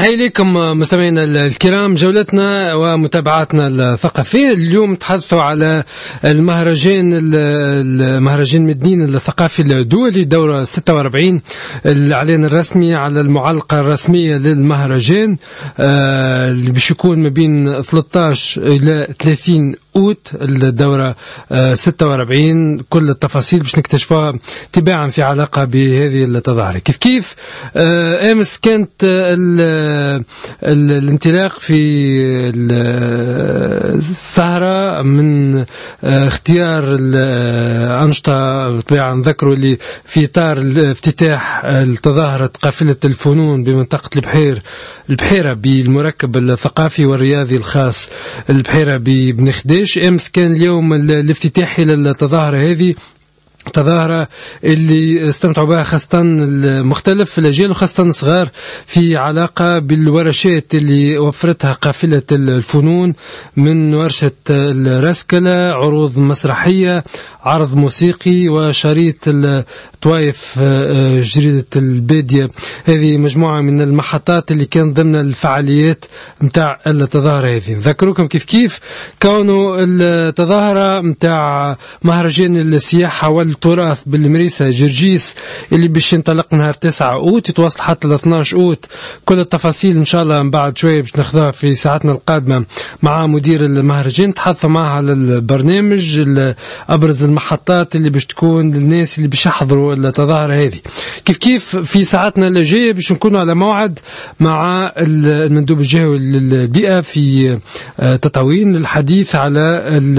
تحية لكم مستمعينا الكرام، جولتنا ومتابعاتنا الثقافية. اليوم تحدثوا على المهرجان مدنين الثقافي الدولي دورة 46، الإعلان الرسمي على المعلقة الرسمية للمهرجان اللي باش يكون ما بين 13 إلى 30 أوت الدورة 46. كل التفاصيل باش نكتشفها تباعا في علاقة بهذه التظاهرة. كيف أمس كانت الانطلاق في السهرة من اختيار الأنشطة. طبعا نذكروا اللي في إطار افتتاح التظاهرة قافلة الفنون بمنطقة البحيرة بالمركب الثقافي والرياضي الخاص البحيرة ببن خديش. أمس كان اليوم الافتتاحي للتظاهرة هذه، تظاهرة اللي استمتعوا بها خاصة مختلف الأجيال وخاصة الصغار في علاقة بالورشات اللي وفرتها قافلة الفنون، من ورشة الرسكلة، عروض مسرحية، عرض موسيقي، وشريط طوايف جريدة البادية. هذه مجموعة من المحطات اللي كان ضمن الفعاليات متاع التظاهرة هذه. نذكركم كيف كونوا التظاهرة متاع مهرجان السياحة والتراث بالمريسة جرجيس اللي باش ينطلق نهار 9 أوت يتواصل حتى ل 12 أوت. كل التفاصيل إن شاء الله من بعد شوية باش ناخذها في ساعتنا القادمة مع مدير المهرجان، تحدث معها على البرنامج أبرز المحطات اللي باش تكون للناس اللي باش يحضروا التظاهرة هذه. كيف في ساعتنا اللي جاية باش نكونوا على موعد مع المندوب الجهوي للبيئة في تطاوين للحديث على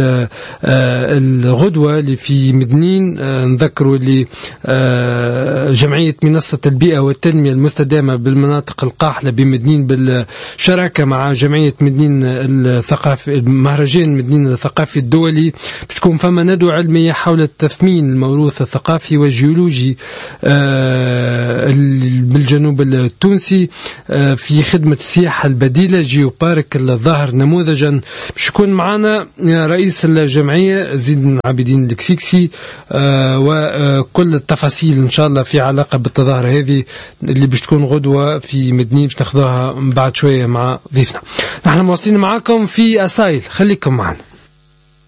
الغدوة اللي في مدنين. نذكروا اللي جمعية منصة البيئة والتنمية المستدامة بالمناطق القاحلة بمدنين بالشراكة مع جمعية مدنين الثقافي، مهرجان مدنين الثقافي الدولي، باش تكون فما ندوة علمية حول تثمين الموروث الثقافي والجيولوجي بالجنوب التونسي في خدمة السياحة البديلة. جيو بارك الظاهر نموذجا. باش يكون معنا رئيس الجمعية زيد عابدين الكسيكسي، وكل التفاصيل إن شاء الله في علاقة بالتظاهرة هذه اللي باش تكون غدوة في مدنين باش ناخذوها بعد شوية مع ضيفنا. نحن مواصلين معاكم في أسايل، خليكم معنا.